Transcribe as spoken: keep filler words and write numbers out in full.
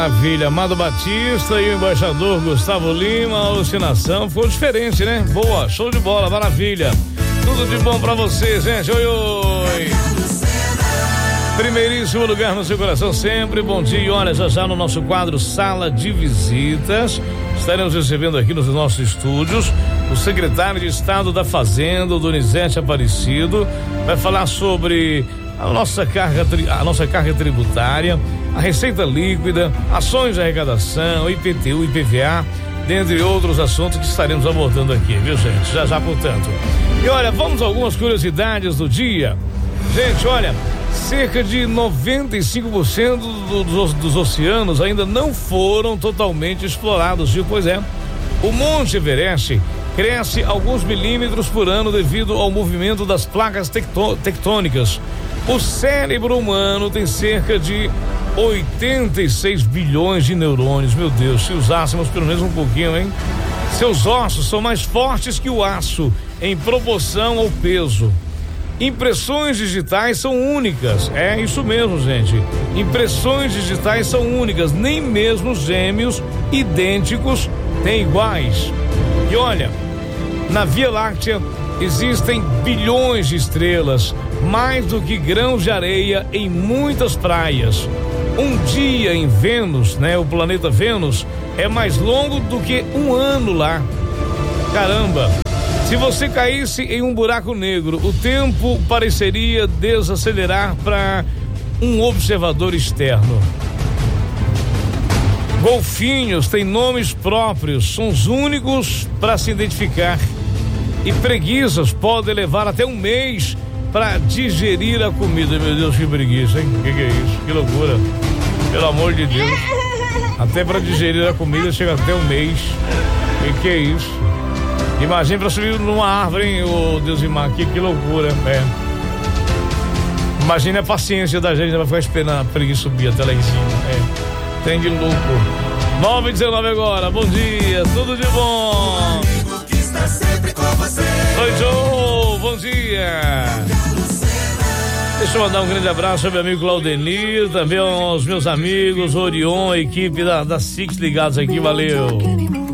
Maravilha, Amado Batista e o embaixador Gustavo Lima, a alucinação ficou diferente, né? Boa, show de bola, maravilha. Tudo de bom pra você, gente. Oi, oi. Primeiríssimo lugar no seu coração sempre. Bom dia. E olha, já já no nosso quadro Sala de Visitas, estaremos recebendo aqui nos nossos estúdios o secretário de Estado da Fazenda, o Donizete Aparecido, vai falar sobre a nossa carga, a nossa carga tributária, a receita líquida, ações de arrecadação, I P T U, I P V A, dentre outros assuntos que estaremos abordando aqui, viu, gente? Já já, portanto. E olha, vamos a algumas curiosidades do dia. Gente, olha, cerca de noventa e cinco por cento do, dos, dos oceanos ainda não foram totalmente explorados, viu? Pois é. O Monte Everest cresce alguns milímetros por ano devido ao movimento das placas tectô- tectônicas. O cérebro humano tem cerca de oitenta e seis bilhões de neurônios. Meu Deus, se usássemos pelo menos um pouquinho, hein? Seus ossos são mais fortes que o aço em proporção ao peso. Impressões digitais são únicas. É isso mesmo, gente. Impressões digitais são únicas. Nem mesmo gêmeos idênticos têm iguais. E olha, na Via Láctea existem bilhões de estrelas, mais do que grãos de areia em muitas praias. Um dia em Vênus, né, o planeta Vênus, é mais longo do que um ano lá. Caramba! Se você caísse em um buraco negro, o tempo pareceria desacelerar para um observador externo. Golfinhos têm nomes próprios, são os únicos para se identificar. E preguiças podem levar até um mês para digerir a comida. Meu Deus, que preguiça, hein? Que que é isso? Que loucura. Pelo amor de Deus. Até para digerir a comida chega até um mês. Que que é isso? Imagina para subir numa árvore, hein, ô Deus e Mar, que, que loucura. É. Imagina a paciência da gente, vai ficar esperando a preguiça subir até lá em cima. É. Tem de louco. nove e dezenove agora, bom dia, tudo de bom. Oi, Joe, bom dia. Deixa eu mandar um grande abraço ao meu amigo Claudenir, também aos meus amigos Orion, a equipe da, da Six ligados aqui, valeu.